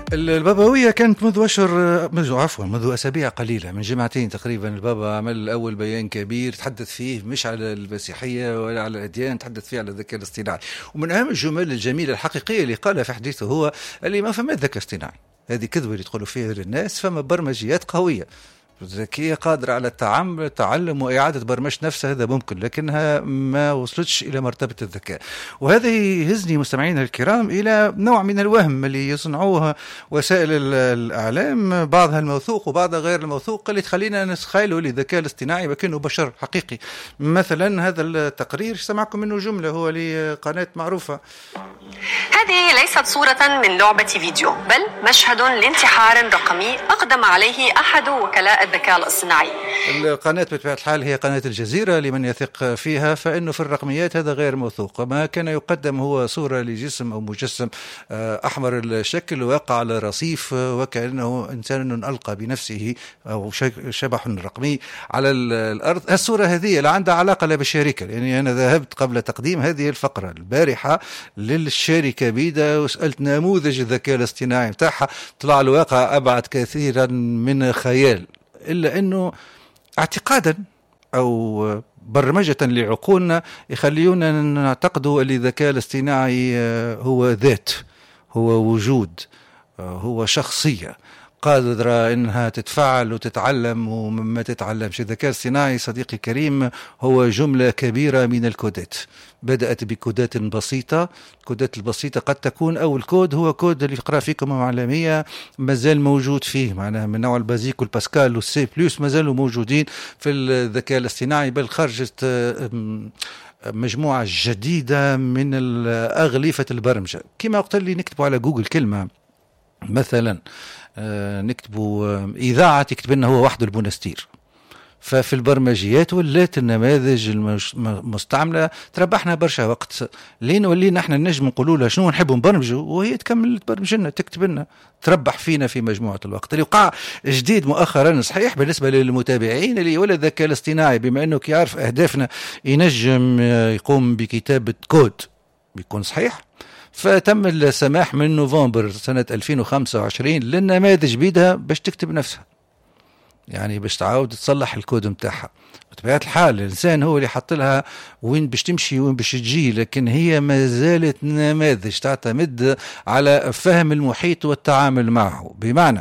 البابوية كانت منذ أسابيع قليلة، من جمعتين تقريبا. البابا عمل أول بيان كبير تحدث فيه مش على المسيحية ولا على الأديان، تحدث فيه على الذكاء الاصطناعي. ومن أهم الجمل الجميلة الحقيقية اللي قالها في حديثه هو اللي ما فما ذكاء اصطناعي، هذه كذبة اللي تقولوا فيها للناس. فما برمجيات قوية ذكية قادرة على التعلم وإعادة برمجة نفسها، هذا ممكن، لكنها ما وصلتش إلى مرتبة الذكاء. وهذا يهزني مستمعينا الكرام إلى نوع من الوهم اللي يصنعوها وسائل الإعلام، بعضها الموثوق وبعضها غير الموثوق، اللي تخلينا نتخيلوا الذكاء الاصطناعي وكأنه بشر حقيقي. مثلا هذا التقرير سمعكم منه جملة، هو لقناة معروفة: هذه ليست صورة من لعبة فيديو، بل مشهد لانتحار رقمي أقدم عليه أحد وكلاء الذكاء الاصطناحي. القناة بطبيعة الحال هي قناة الجزيرة لمن يثق فيها، فإنه في الرقميات هذا غير موثوق. ما كان يقدم هو صورة لجسم أو مجسم أحمر الشكل ويقع على رصيف وكأنه إنسان ألقى بنفسه أو شبح رقمي على الأرض. الصورة هذه لا عندها علاقة لا بالشركة، يعني أنا ذهبت قبل تقديم هذه الفقرة البارحة للشركة بيدا وسألت نموذج الذكاء الاصطناعي متاعها، طلع الواقع أبعد كثيرا من خيال، إلا أنه اعتقادا أو برمجة لعقولنا يخليونا نعتقدوا أن الذكاء الاصطناعي هو ذات، هو وجود، هو شخصية قادرة إنها تتفعل وتتعلم وما تتعلمش. الذكاء الاصطناعي صديقي الكريم هو جملة كبيرة من الكودات، بدأت بكودات بسيطة. الكودات البسيطة قد تكون أول كود هو كود اللي يقرأ فيكم معلمية، مازال موجود فيه، معناها من نوع البازيك والباسكال والسي بلس مازالوا موجودين في الذكاء الاصطناعي، بل خرجت مجموعة جديدة من أغلفة البرمجة. كما قلت لي نكتبوا على جوجل كلمة مثلا، نكتبوا إذاعة، تكتب لنا هو وحده البونستير. ففي البرمجيات ولات النماذج المستعملة تربحنا برشا وقت، لين ولينا احنا نجم نقولوا لها شنو نحب نبرمجه وهي تكمل تبرمج لنا، تكتب لنا، تربح فينا في مجموعة الوقت. اللي وقع جديد مؤخرا صحيح بالنسبة للمتابعين اللي ولا الذكاء الاصطناعي بما انه يعرف اهدافنا ينجم يقوم بكتابة كود بيكون صحيح. فتم السماح من نوفمبر سنة 2025 للنماذج بيدها باش تكتب نفسها، يعني باش تعاود تصلح الكود متاعها. بطبيعة الحال الإنسان هو اللي حط لها وين باش تمشي وين باش تجي، لكن هي ما زالت نماذج تعتمد على فهم المحيط والتعامل معه. بمعنى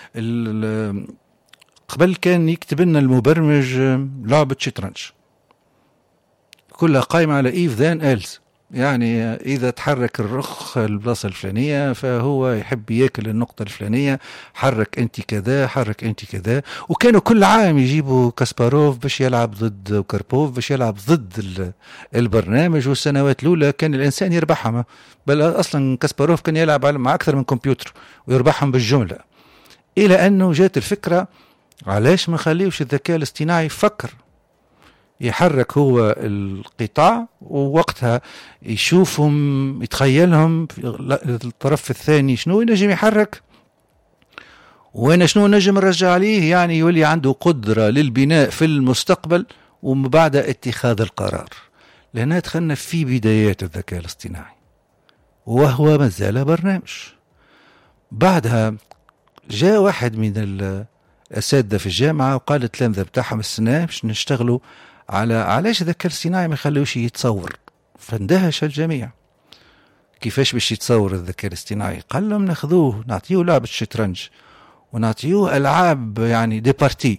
قبل كان يكتب لنا المبرمج لعبة شطرنج كلها قائمة على إيف ذان إلز، يعني إذا تحرك الرخ البلاصة الفلانية فهو يحب يأكل النقطة الفلانية، حرك أنت كذا، حرك أنت كذا. وكانوا كل عام يجيبوا كاسباروف باش يلعب ضد كاربوف باش يلعب ضد البرنامج، والسنوات الأولى كان الإنسان يربحهم، بل أصلا كاسباروف كان يلعب مع أكثر من كمبيوتر ويربحهم بالجملة. إلى أنه جات الفكرة علاش ما خليوش الذكاء الاصطناعي يفكر، يحرك هو القطاع، ووقتها يشوفهم يتخيلهم الطرف الثاني شنو ينجم يحرك وانا شنو نجم نرجع عليه، يعني يولي عنده قدرة للبناء في المستقبل ومن بعد اتخاذ القرار. لأنها دخلنا في بدايات الذكاء الاصطناعي وهو مازال برنامج. بعدها جاء واحد من الأساتذة في الجامعة وقال التلامذة بتاعهم السنة باش نشتغلوا على علاش الذكاء الاصطناعي ما يخلوش يتصور. فاندهش الجميع، كيفاش باش يتصور الذكاء الاصطناعي؟ قال لهم ناخذوه نعطيه لعبة شطرنج ونعطيه ألعاب، يعني دي بارتي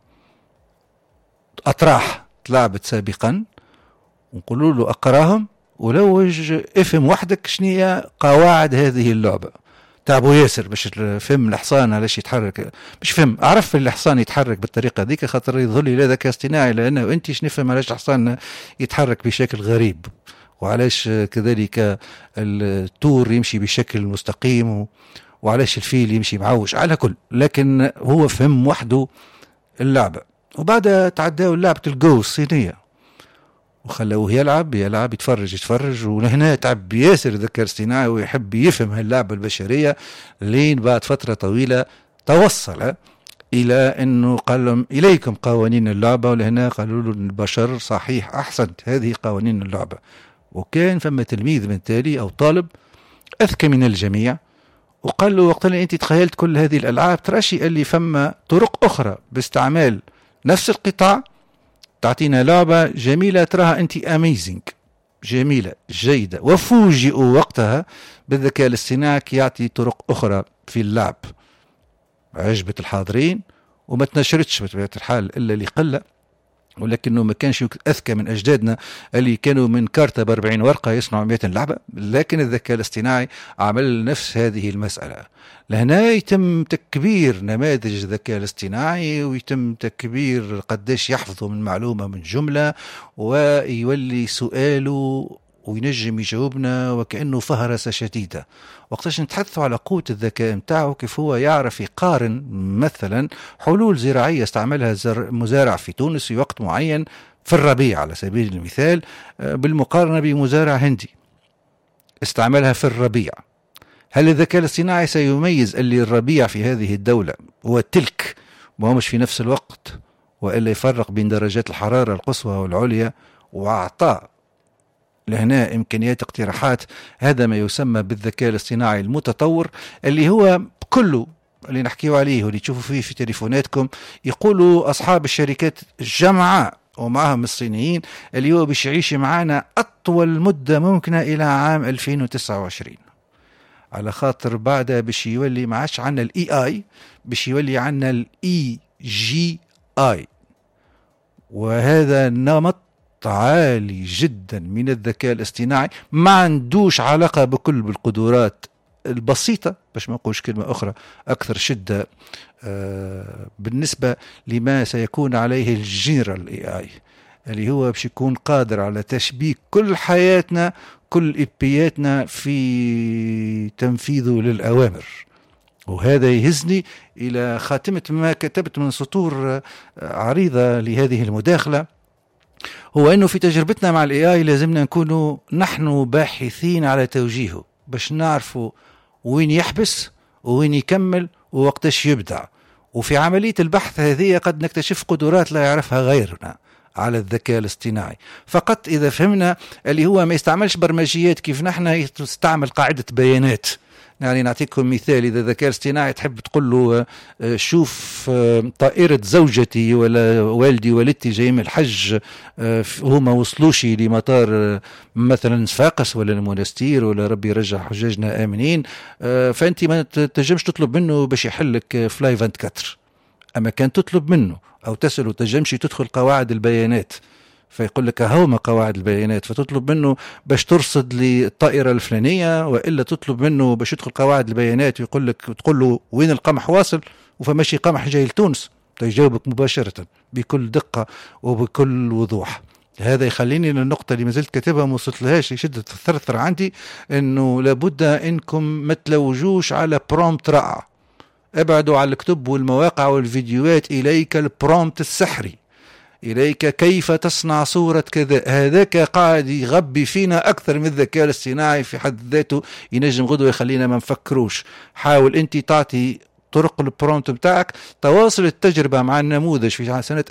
أطراح تلعبت سابقا، ونقولوا له أقراهم ولوج افهم وحدك شنية قواعد هذه اللعبة. تعبوا ياسر باش فهم الحصان علاش يتحرك، مش فهم عرف الحصان يتحرك بالطريقه ذيك خاطر يظل لي ذكاء اصطناعي، لانه انت نفهم علاش الحصان يتحرك بشكل غريب وعلاش كذلك التور يمشي بشكل مستقيم وعلاش الفيل يمشي معوش على كل، لكن هو فهم وحده اللعبه. وبعد تعداو لعبه الجو الصينيه وخلوه يلعب يتفرج، وهنا تعب ياسر الذكاء الاصطناعي ويحب يفهم هاللعبة البشرية. لين بعد فترة طويلة توصل إلى أنه قال لهم إليكم قوانين اللعبة، ولهنا قالوا له البشر صحيح أحسنت هذه قوانين اللعبة. وكان فما تلميذ من تالي أو طالب أذكى من الجميع وقال له وقت اللي انت تخيلت كل هذه الالعاب تراشي قال لي فما طرق اخرى باستعمال نفس القطاع تعطينا لعبة جميلة تراها انت اميزنج جميلة جيدة. وفوجئوا وقتها بالذكاء الاصطناعي يعطي طرق اخرى في اللعب عجبت الحاضرين وما تنشرتش بطبيعة الحال الا لقلة، ولكنه ما كانش اذكى من اجدادنا اللي كانوا من كارتة ب40 ورقه يصنعوا 200 لعبه. لكن الذكاء الاصطناعي عمل نفس هذه المساله. لهنا يتم تكبير نماذج الذكاء الاصطناعي ويتم تكبير قديش يحفظوا من معلومه من جمله، ويولي سؤاله وينجم يجاوبنا وكأنه فهرسة شديدة. وقتاش نتحدثوا على قوة الذكاء متاعه كيف هو يعرف يقارن مثلا حلول زراعية استعملها مزارع في تونس في وقت معين في الربيع على سبيل المثال بالمقارنة بمزارع هندي استعملها في الربيع. هل الذكاء الاصطناعي سيميز اللي الربيع في هذه الدولة هو تلك وهو مش في نفس الوقت، وإلا يفرق بين درجات الحرارة القصوى والعليا وأعطاه لهنا إمكانيات اقتراحات؟ هذا ما يسمى بالذكاء الاصطناعي المتطور اللي هو كله اللي نحكيه عليه واللي تشوفوا فيه في تليفوناتكم. يقولوا أصحاب الشركات الجامعة ومعهم الصينيين اللي هو باش يعيش معنا أطول مدة ممكنة إلى عام 2029 على خاطر بعدها باش يولي ما عادش عنا الاي اي، باش يولي عنا الاي جي اي، وهذا نمط عالي جدا من الذكاء الاصطناعي ما عندوش علاقة بكل بالقدرات البسيطة باش ما نقولش كلمة أخرى أكثر شدة بالنسبة لما سيكون عليه الجنرال اي اي اللي هو باش يكون قادر على تشبيك كل حياتنا كل إبياتنا في تنفيذه للأوامر. وهذا يهزني إلى خاتمة ما كتبت من سطور عريضة لهذه المداخلة، هو أنه في تجربتنا مع الاي اي لازمنا نكونوا نحن باحثين على توجيهه باش نعرفوا وين يحبس وين يكمل ووقتاش يبدع. وفي عملية البحث هذه قد نكتشف قدرات لا يعرفها غيرنا على الذكاء الاصطناعي. فقط إذا فهمنا اللي هو ما يستعملش برمجيات كيف نحن يستعمل قاعدة بيانات. يعني نعطيكم مثال، إذا الذكاء الاصطناعي تحب تقول له شوف طائرة زوجتي ولا والدي والدتي جاي من الحج هما وصلوش لمطار مثلا صفاقس ولا المونستير ولا ربي يرجع حجاجنا آمنين، فأنت ما تنجمش تطلب منه باش يحلك فلاي 24. أما كان تطلب منه أو تسأله تنجمش تدخل قواعد البيانات فيقول لك هوما قواعد البيانات، فتطلب منه باش ترصد للطائرة الفلانية، وإلا تطلب منه باش يدخل قواعد البيانات ويقول لك تقول له وين القمح واصل وفماشي قمح جاي لتونس، يجاوبك مباشرة بكل دقة وبكل وضوح. هذا يخليني للنقطة اللي ما زلت كاتبها ما وصلت لهاش شدة الثرثر عندي، انه لابد انكم ما تلوجوش على برومبت رائع، ابعدوا على الكتب والمواقع والفيديوهات، اليك البرومبت السحري، إليك كيف تصنع صورة كذا. هذاك قاعد يغبي فينا أكثر من الذكاء الاصطناعي في حد ذاته، ينجم غدوة يخلينا ما نفكروش. حاول أنت تعطي طرق البرومبت بتاعك، تواصل التجربة مع النموذج في سنة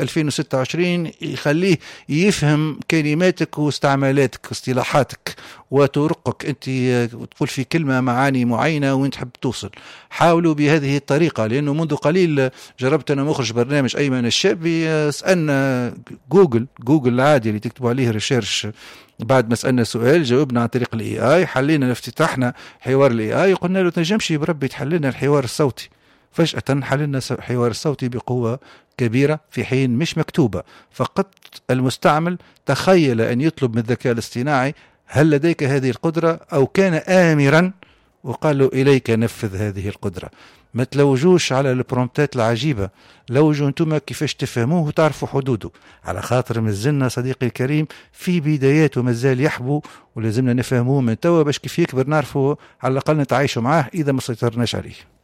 2026 يخليه يفهم كلماتك واستعمالاتك واصطلاحاتك وطرقك، أنت تقول في كلمة معاني معينة وين تحب توصل. حاولوا بهذه الطريقة، لأنه منذ قليل جربت أنا مخرج برنامج أيمن الشاب سألنا جوجل العادي اللي تكتبوا عليه ريسيرش، بعد ما سألنا سؤال جاوبنا عن طريق الاي اي، حلينا افتتحنا حوار الاي اي وقلنا له تنجمش بربي تحللنا الحوار الصوتي، فجأة حللنا الحوار الصوتي بقوة كبيرة في حين مش مكتوبة. فقط المستعمل تخيل أن يطلب من الذكاء الاصطناعي هل لديك هذه القدرة، أو كان آمرا وقال له إليك نفذ هذه القدرة. ما تلوجوش على البرومبتات العجيبة، لوجوا انتم كيفاش تفهموه وتعرفوا حدوده، على خاطر مازلنا صديقي الكريم في بداياته مازال يحبو، ولازمنا نفهموه من توا باش كيف يكبر نعرفوا على الأقل نتعايشوا معاه إذا ما سيطرناش عليه.